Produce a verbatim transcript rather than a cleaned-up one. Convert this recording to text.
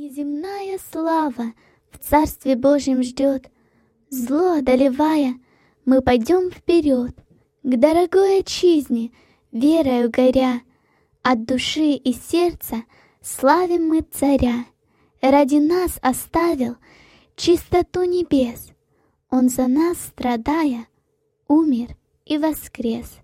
Неземная слава в Царстве Божьем ждет. Зло одолевая, мы пойдем вперед к дорогой отчизне, верою горя. От души и сердца славим мы Царя. Ради нас оставил чистоту небес. Он за нас, страдая, умер и воскрес.